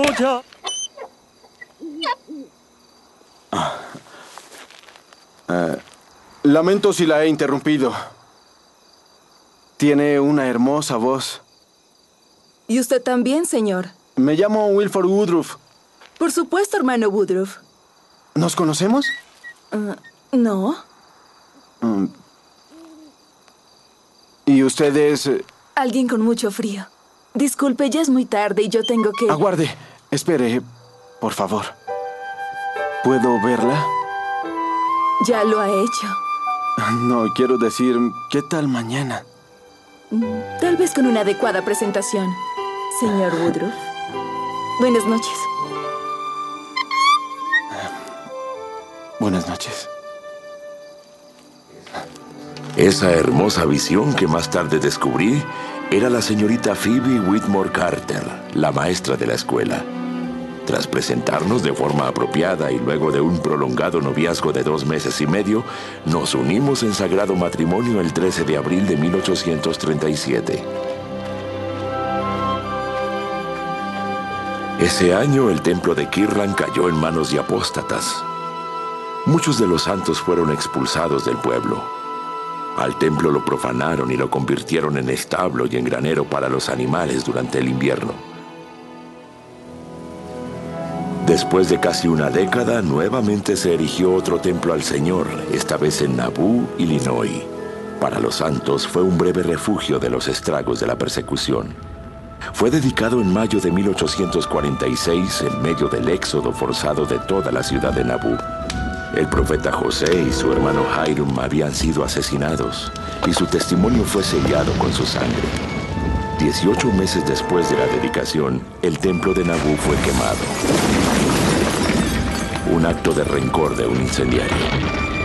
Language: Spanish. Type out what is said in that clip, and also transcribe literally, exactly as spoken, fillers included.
ya. Ah. Uh, lamento si la he interrumpido. Tiene una hermosa voz. ¿Y usted también, señor? Me llamo Wilford Woodruff. Por supuesto, hermano Woodruff. ¿Nos conocemos? Uh, no. Um, ¿Y usted es...? Alguien con mucho frío. Disculpe, ya es muy tarde y yo tengo que... Aguarde. Espere, por favor. ¿Puedo verla? Ya lo ha hecho. No, quiero decir, ¿qué tal mañana? Tal vez con una adecuada presentación, señor Woodruff. Buenas noches. Buenas noches. Esa hermosa visión que más tarde descubrí era la señorita Phoebe Whitmore Carter, la maestra de la escuela. Tras presentarnos de forma apropiada y luego de un prolongado noviazgo de dos meses y medio, nos unimos en sagrado matrimonio el trece de abril de mil ochocientos treinta y siete. Ese año el templo de Kirtland cayó en manos de apóstatas. Muchos de los santos fueron expulsados del pueblo. Al templo lo profanaron y lo convirtieron en establo y en granero para los animales durante el invierno. Después de casi una década, nuevamente se erigió otro templo al Señor, esta vez en Nauvoo, Illinois. Para los santos fue un breve refugio de los estragos de la persecución. Fue dedicado en mayo de mil ochocientos cuarenta y seis, en medio del éxodo forzado de toda la ciudad de Nauvoo. El profeta José y su hermano Hiram habían sido asesinados, y su testimonio fue sellado con su sangre. Dieciocho meses después de la dedicación, el templo de Nauvoo fue quemado. Un acto de rencor de un incendiario.